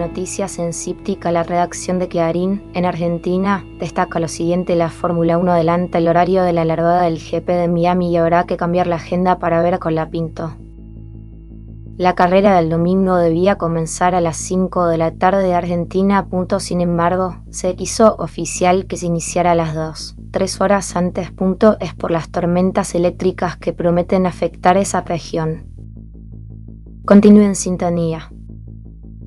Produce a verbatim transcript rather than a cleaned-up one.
noticias en Cíptica, la redacción de Clarín, en Argentina, destaca lo siguiente: la Fórmula uno adelanta el horario de la largada del G P de Miami y habrá que cambiar la agenda para ver a Colapinto. La carrera del domingo debía comenzar a las cinco de la tarde de Argentina, punto. Sin embargo, se hizo oficial que se iniciara a las dos, tres horas antes, punto. Es por las tormentas eléctricas que prometen afectar esa región. Continúe en sintonía.